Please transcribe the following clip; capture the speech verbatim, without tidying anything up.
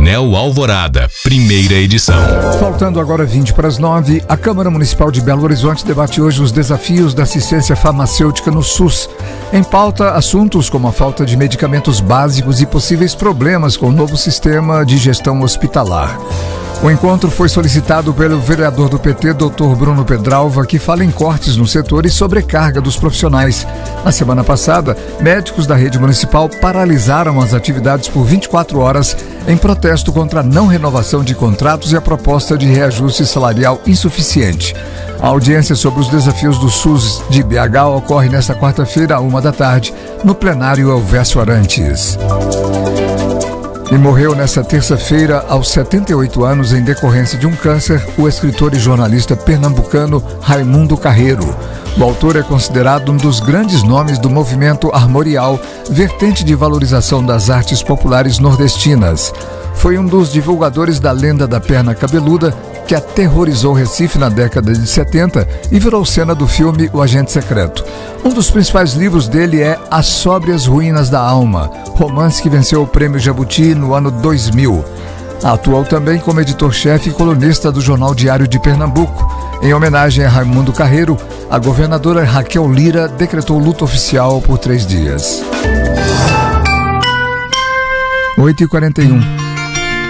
Painel Alvorada, primeira edição. Faltando agora vinte para as nove, a Câmara Municipal de Belo Horizonte debate hoje os desafios da assistência farmacêutica no SUS. Em pauta, assuntos como a falta de medicamentos básicos e possíveis problemas com o novo sistema de gestão hospitalar. O encontro foi solicitado pelo vereador do P T, doutor Bruno Pedralva, que fala em cortes no setor e sobrecarga dos profissionais. Na semana passada, médicos da rede municipal paralisaram as atividades por vinte e quatro horas em protesto contra a não renovação de contratos e a proposta de reajuste salarial insuficiente. A audiência sobre os desafios do SUS de B H ocorre nesta quarta-feira, à uma da tarde, no plenário Elvésio Arantes. E morreu nesta terça-feira, aos setenta e oito anos, em decorrência de um câncer, o escritor e jornalista pernambucano Raimundo Carreiro. O autor é considerado um dos grandes nomes do movimento armorial, vertente de valorização das artes populares nordestinas. Foi um dos divulgadores da lenda da perna cabeluda, que aterrorizou Recife na década de setenta e virou cena do filme O Agente Secreto. Um dos principais livros dele é As Sóbrias Ruínas da Alma, romance que venceu o Prêmio Jabuti no ano dois mil. Atuou também como editor-chefe e colunista do Jornal Diário de Pernambuco. Em homenagem a Raimundo Carreiro, a governadora Raquel Lira decretou luto oficial por três dias. oito e quarenta e um.